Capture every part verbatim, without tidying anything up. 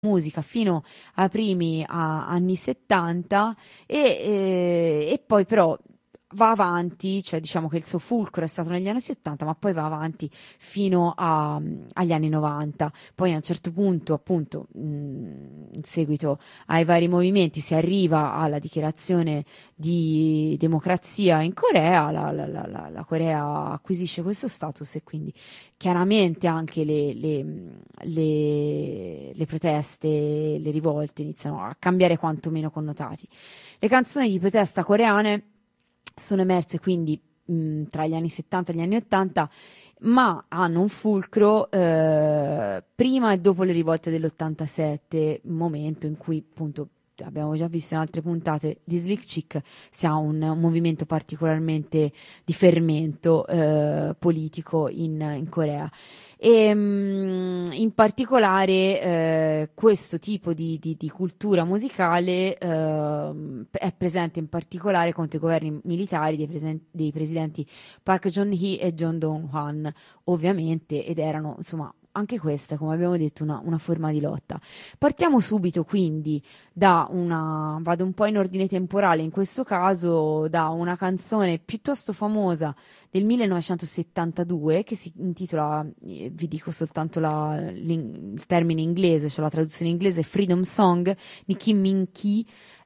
musica fino ai primi a- anni settanta e, e- e poi però va avanti, cioè diciamo che il suo fulcro è stato negli anni settanta, ma poi va avanti fino a- agli anni novanta. Poi a un certo punto, appunto, mh, in seguito ai vari movimenti, si arriva alla dichiarazione di democrazia in Corea, la, la- la- la- la Corea acquisisce questo status e quindi chiaramente anche le, le- le- le proteste, le rivolte iniziano a cambiare quantomeno connotati. Le canzoni di protesta coreane sono emerse quindi mh, tra gli anni settanta e gli anni ottanta, ma hanno un fulcro eh, prima e dopo le rivolte dell'ottantasette, momento in cui appunto abbiamo già visto in altre puntate di Slick Chick, si ha un, un movimento particolarmente di fermento eh, politico in, in Corea. E, mh, in particolare eh, questo tipo di, di- di cultura musicale ehm, è presente in particolare contro i governi militari dei, presen- dei presidenti Park Geun-hye e John Dong-hwan, ovviamente, ed erano insomma anche questa, come abbiamo detto, una, una forma di lotta. Partiamo subito quindi da una, vado un po' in ordine temporale, in questo caso da una canzone piuttosto famosa del millenovecentosettantadue che si intitola, eh, vi dico soltanto la- l'in- il termine inglese, cioè la traduzione inglese, Freedom Song di Kim Min-ki.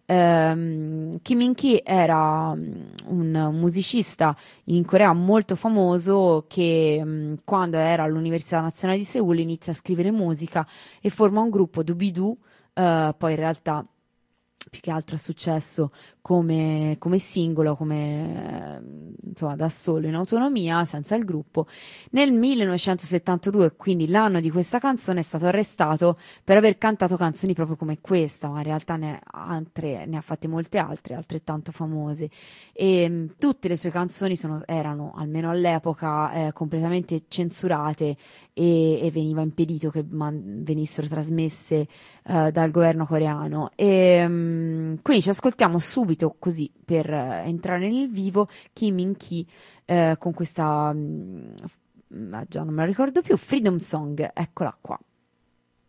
Ehm, Kim Min-ki era mm, un musicista in Corea molto famoso che mh, quando era all'Università Nazionale di Seul inizia a scrivere musica e forma un gruppo Doobie-Doo, eh, poi in realtà più che altro è successo come, come singolo, come eh, insomma da solo in autonomia, senza il gruppo. Nel millenovecentosettantadue, quindi l'anno di questa canzone, è stato arrestato per aver cantato canzoni proprio come questa, ma in realtà ne ha, altre, ne ha fatte molte altre, altrettanto famose. E mh, tutte le sue canzoni sono- erano, almeno all'epoca, eh, completamente censurate e, e veniva impedito che man- venissero trasmesse eh, dal governo coreano. E, mm, quindi ci ascoltiamo subito così per eh, entrare nel vivo Kim Min-ki eh, con questa, mm, f- ah, già non me la ricordo più, Freedom Song, eccola qua.